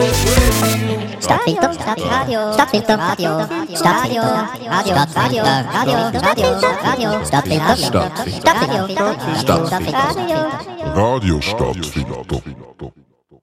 Stadtfilter, Radio, Stadtfilter, Radio, Stadtfilter, Radio, Radio, Radio, Radio, Stadtfilter, Stadtfilter, Radio, Stadtfilter. Radio Stadtfilter.